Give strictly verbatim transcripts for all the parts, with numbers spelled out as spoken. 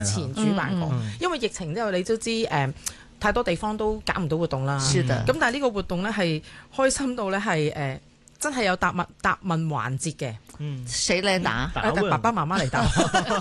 前主辦過， 嗯嗯、 因為疫情之後你都知誒、呃、太多地方都搞唔到活動啦。 是的。 咁但係呢個活動咧係開心到咧係誒真係有答問答問環節嘅。 嗯， 誰嚟答？ 答爸爸媽媽嚟答。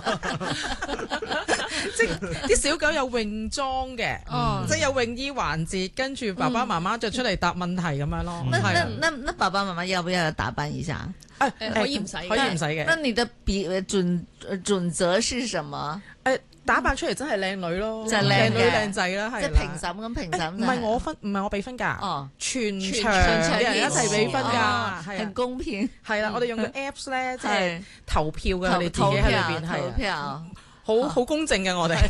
即係啲小狗有泳裝嘅， 嗯、 即係有泳衣環節，跟住爸爸媽媽就出嚟答問題咁樣咯。 那那那那爸爸媽媽要不要打扮一下？ 誒、 呃、可以唔使， 可以唔使嘅。 那你的比準準則是什麼？ 誒、呃、打扮出嚟真係靚女咯， 就係靚女靚仔啦，係即係評審咁評審。 唔係我分，唔係我俾分㗎。 哦， 全場嘅人一齊俾分㗎， 係係很公平。 係啦，我哋用個 Apps 咧，即係投票嘅，你自己喺裏邊係投票， 好好公正嘅我哋。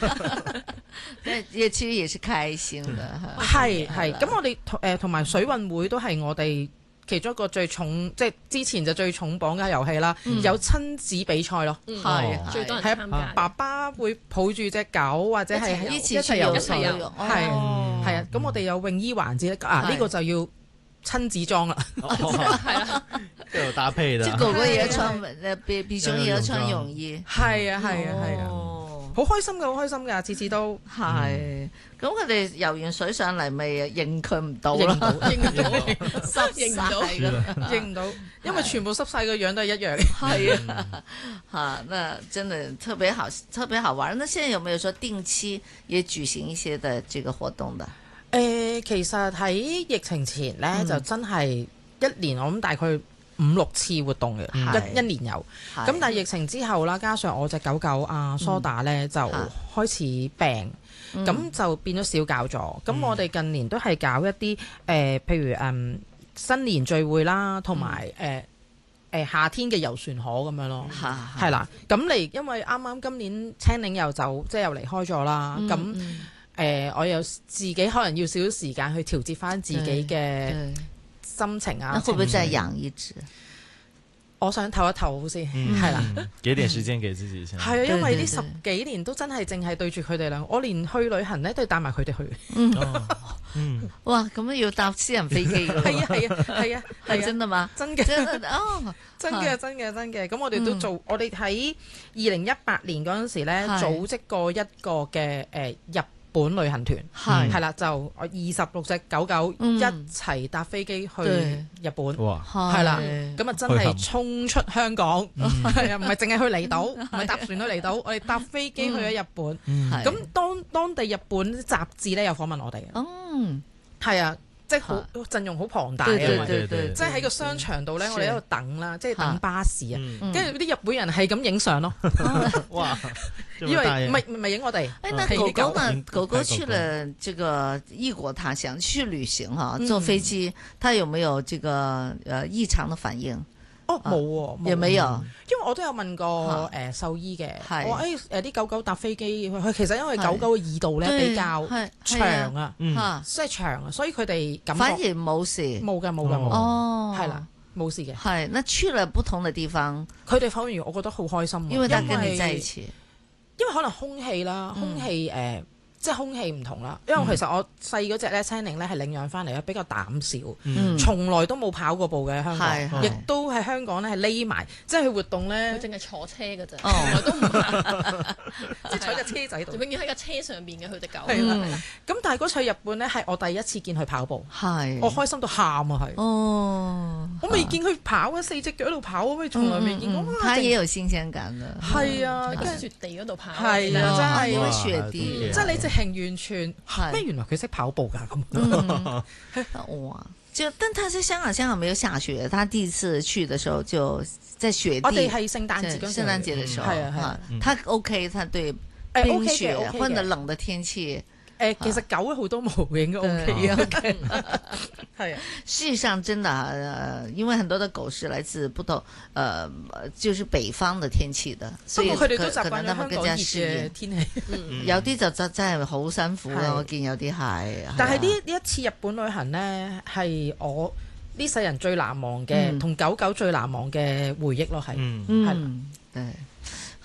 也其實也是開心嘅。 係係，咁我哋誒同埋水運會都係我哋其中一個最重，即係之前就最重磅嘅遊戲啦，有親子比賽咯， 係最多人參加。 爸爸會抱住隻狗或者係一齊游一齊游， 係係啊，咁我哋有泳衣環節啊，呢個就要親子裝啦， 係啦， 都有搭配的。 即狗狗也要穿，誒比比熊也要穿泳衣， 係啊係啊係啊。好開心㗎，好開心㗎，次次都係。咁佢哋游完水上嚟，咪認佢唔到認唔到， 認唔到，濕認唔到， 認唔到，因為全部濕晒個樣都係一樣。 係啊，嚇，那真的特別好，特別好玩。那現在有沒有說定期也舉行一些的這個活動的？ 誒、呃，其實喺疫情前咧，嗯、就真係一年我諗大概五六次活動嘅，一一年有。咁但係疫情之後啦，加上我隻狗狗阿蘇打咧就開始病，咁、嗯、就變咗少搞咗。咁、嗯、我哋近年都係搞一啲誒、呃，譬如誒、嗯、新年聚會啦，同埋誒誒夏天嘅遊船河咁樣咯，係啦。咁嚟，因為啱啱今年青檸又走，即係又離開咗啦。咁、嗯嗯呃、我又自己可能要少少時間去調節翻自己嘅心情啊。 那會不會再養一隻？ 我想唞一唞先，係啦、嗯， 給點時間給自己先。 係啊，因為呢十幾年都真係淨係對住佢哋兩個，我連去旅行咧都係帶埋佢哋去。嗯， 嗯哇，咁樣要搭私人飛機㗎？ 係啊係啊係啊， 係真的嗎？ 真嘅， 真的哦， 真嘅真嘅真嘅。咁我哋都做，嗯、我哋喺二零一八年嗰陣時咧組織過一個嘅誒入本旅行團，係係啦，就我二十六隻狗狗一齊搭飛機去日本，係啦，咁啊真係衝出香港，係啊，唔係淨係去離島，唔係搭船去離島，我哋搭飛機去咗日本，咁當當地日本雜誌咧有訪問我哋，嗯，係啊。即係好陣容好龐大啊！即係喺個商場度咧，我哋喺度等啦，即係等巴士啊。跟住啲日本人係咁影相咯。哇！因為唔係唔係影我哋。誒，那狗狗呢？ 狗狗去了這個異國他鄉去旅行哈，坐飛機，它有沒有這個誒異常的反應？ 哦，冇喎， 又沒有， 因為我都有問過誒獸醫嘅，我話誒誒啲狗狗搭飛機，佢其實因為狗狗嘅耳道咧比較長啊，即係長啊，所以佢哋感覺反而冇事， 冇㗎冇㗎冇，哦，係啦，冇事嘅。 係，那去了不同的地方， 佢哋反而我覺得好開心， 因為佢跟你在一起， 因為可能空氣啦，空氣誒。即係空氣唔同啦，因為其實我細嗰隻咧青檸咧係領養翻嚟咧，比較膽小，嗯、從來都冇跑過步嘅香港，亦都喺香港咧係匿埋，即係去活動咧， 佢淨係坐車㗎咋，從來都唔行， 即係坐隻車仔度， 永遠喺架車上邊嘅佢隻狗。 係啦，咁但係嗰次去日本咧係我第一次見佢跑步， 係我開心到喊啊係，哦，我未見佢跑啊，四隻腳喺度跑啊，我從來未見過。 佢也有新鮮感嘅， 係啊， 喺雪地嗰度跑， 係啊，真係因為雪地， 即係你直情完全咩？原來佢識跑步㗎咁。 哇！就但他在香港，香港沒有下雪。他第一次去的時候就在雪地。 我哋係聖誕節嗰陣， 聖誕節的時候， 係啊係啊。 他 OK，他對冰雪或者冷的天氣。 誒，其實狗好多毛應該 OK 啊，係啊。 事實上，真的啊，因為很多的狗是來自不同，誒，就是北方的天氣的，所以佢哋都習慣咗香港熱嘅天氣。 有啲就真真係好辛苦啦，我見有啲係。 但係呢呢一次日本旅行呢，係我呢世人最難忘嘅，同狗狗最難忘嘅回憶咯，係。 嗯，對。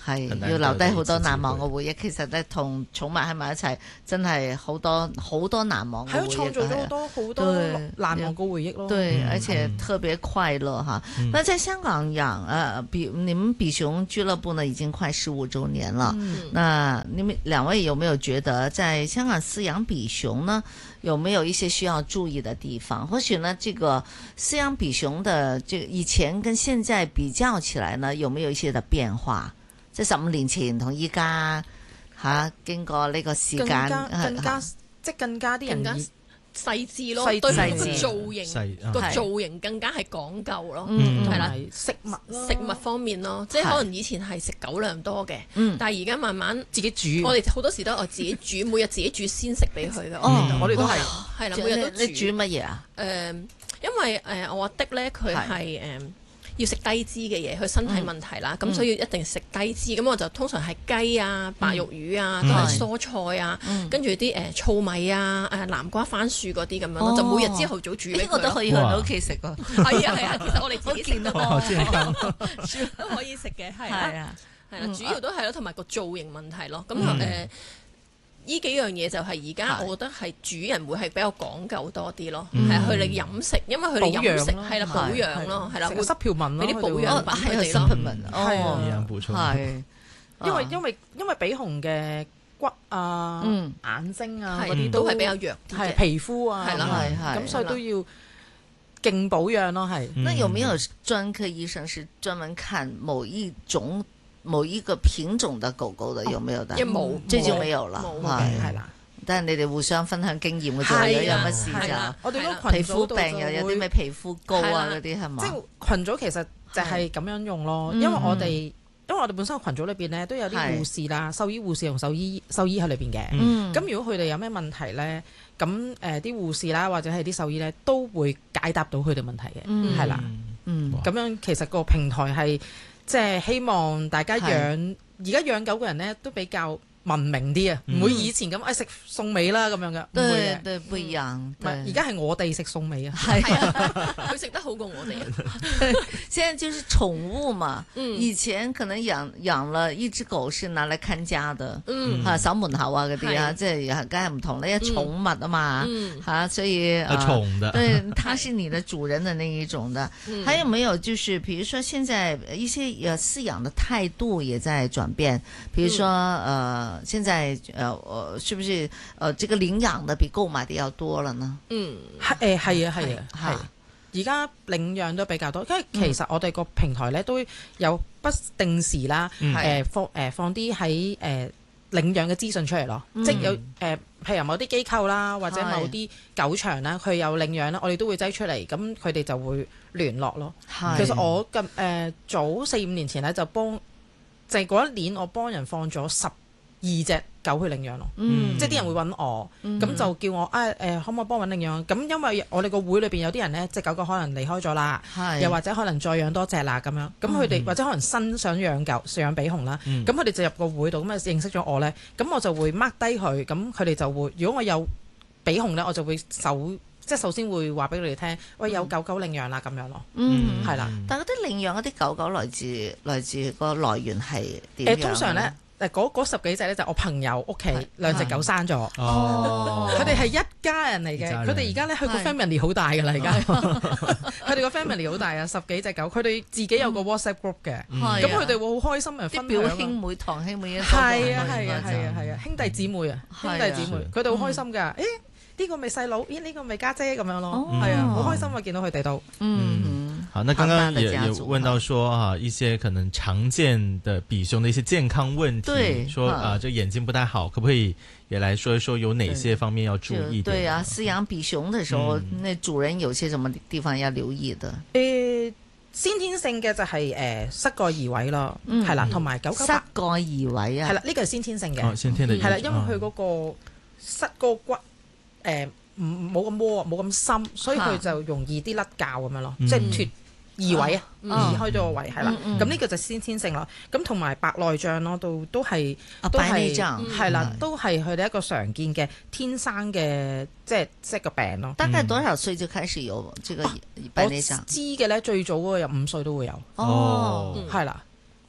係要留低好多難忘嘅回憶。其實咧，同寵物喺埋一齊，真係好多好多難忘嘅回憶。 係創造咗好多好多難忘嘅回憶咯。 對， 嗯、 而且特別快樂哈。嗯、那在香港養呃比你們比熊俱樂部呢，已經快十五週年了。嗯、那你們兩位有沒有覺得，在香港飼養比熊呢，有沒有一些需要注意的地方？或許呢，這個飼養比熊的這個以前跟現在比較起來呢，有沒有一些的變化？即係十五年前同依家嚇，經過呢個時間， 更加更加即係更加啲人更加細緻咯， 細對細個緻造型個造型更加係講究咯，係啦， 食物食物方面咯，即係可能以前係食狗糧多嘅，但係而家慢慢自己煮， 我哋好多時都我自己煮，每日自己煮先食俾佢嘅。 哦， 我哋都係係啦，每日都煮。 你煮乜嘢啊？ 誒，因為誒我阿的咧，佢係誒。要食低脂嘅嘢，佢身體問題啦，咁、嗯、所以一定食低脂。咁、嗯、我就通常係雞啊、白肉魚啊，嗯、都係蔬菜啊，嗯、跟住啲誒糙米啊、誒南瓜、番薯嗰啲咁樣咯，哦、就每日朝頭早煮俾佢。呢個都可以去到屋企食喎。 係啊係啊，其實我哋自己食都健都可以食嘅，係啊係啦，主要都係咯，同埋個造型問題咯。咁誒。嗯呢幾樣嘢就係而家，我覺得係主人會係比較講究多啲咯，係佢哋飲食，因為佢哋飲食係啦保養咯，係啦， 會濕條紋咯， 俾啲保養品佢哋咯， 係啊， 營養補充， 係因為因為因為比熊嘅骨啊、眼睛啊嗰啲都係比較弱啲嘅， 皮膚啊， 係啦係係， 咁所以都要勁保養咯，係。 那有沒有專科醫生是專門看某一種？某一個品種的狗狗的有沒有的？ 一冇， 這就沒有了。 係係啦， 但係你哋互相分享經驗嘅啫，有乜事就我哋都皮膚病又有啲咩皮膚膏啊嗰啲係嘛？ 即係群組其實就係咁樣用咯，因為我哋因為我哋本身群組裏邊咧都有啲護士啦、獸醫護士同獸醫獸醫喺裏邊嘅。咁如果佢哋有咩問題咧，咁誒啲護士啦或者係啲獸醫咧都會解答到佢哋問題嘅，係啦。咁樣其實個平台係。即係希望大家養而家養狗嘅人咧，都比較文明啲啊，唔會以前咁誒食餸尾啦咁樣嘅，唔會嘅。 對，不一樣。 唔係而家係我哋食餸尾啊， 係啊，佢食得好過我哋。 現在就是寵物嘛，以前可能養養了一隻狗是拿來看家的，嚇守門口啊嗰啲啊，即係梗係唔同咧，寵物啊嘛，嚇，所以寵的， 對，它是你的主人的那一種的。還有沒有就是，譬如說現在一些呃飼養的態度也在轉變，譬如說呃。現在呃，是不是呃，這個領養的比購買的要多了呢？ 嗯，係誒，係啊，係啊，係。而家領養都比較多，因為其實我哋個平台咧都有不定時啦，誒放誒放啲喺誒領養嘅資訊出嚟咯，即係有誒，譬如某啲機構啦，或者某啲狗場啦，佢有領養啦，我哋都會擠出嚟，咁佢哋就會聯絡咯。其實我近誒早四五年前咧就幫，就係嗰一年我幫人放咗十二隻狗去領養咯，嗯、即係啲人會揾我，咁、嗯、就叫我啊誒、呃，可唔可以幫我領養？咁因為我哋個會裏邊有啲人呢，隻狗狗可能離開咗啦，是又或者可能再養多隻啦咁樣，咁佢哋或者可能新想養狗、養比熊啦，咁佢哋就入個會度，咁啊認識咗我呢，咁我就會 mark 低佢，咁佢哋就會，如果我有比熊呢，我就會首即係首先會話俾佢哋聽，喂有狗狗領養啦咁樣咯， 嗯， 係啦。 但係嗰啲領養嗰啲狗狗來自來自個來源係點樣？ 誒通常呢。誒嗰十幾隻咧就我朋友屋企兩隻狗生咗，佢哋係一家人嚟嘅。佢哋而家咧佢個 family 好大㗎啦，而家佢哋個 family 好大啊，十幾隻狗。佢哋自己有個 WhatsApp group 嘅，咁佢哋會好開心啊，分享。 表兄妹、堂兄妹一係啊係啊係啊係啊，兄弟姊妹啊，兄弟姊妹，佢哋好開心㗎。誒呢個咪細佬，咦呢個咪家姐咁樣咯，係啊，好開心啊！見到佢哋都嗯好。那剛剛也也問到說啊，一些可能常見的比熊的一些健康問題，說啊，這眼睛不太好，可不可以也來說一說有哪些方面要注意的？ 對啊，飼養比熊的時候，那主人有些什麼地方要留意的？ 誒，先天性嘅就係誒膝蓋移位咯，係啦，同埋狗狗膝蓋移位啊， 係啦，呢個係先天性嘅， 先天嘅係啦，因為佢嗰個膝個骨。誒唔冇咁窩冇咁深，所以佢就容易啲甩臼咁樣咯，即係脫移位啊，移開咗個位係啦。咁呢個就先天性咯。咁同埋白內障咯，都都係都係係啦，都係佢哋一個常見嘅天生嘅即係即係個病咯。 大概多少歲就開始有這個白內障？ 我知嘅咧，最早嗰個有五歲都會有。 哦， 係啦。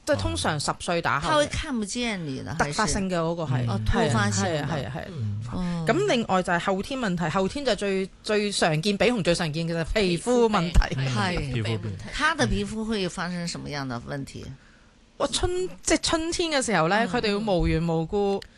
即係通常十歲打後。 他會看不見你啦， 突發性嘅嗰個係， 哦，突發性係係係。咁另外就係後天問題，後天就最最常見，比雄最常見嘅就係皮膚問題。 係皮膚問題。 他的皮膚會發生什麼樣的問題？ 我春即係春天嘅時候咧，佢哋會無緣無故。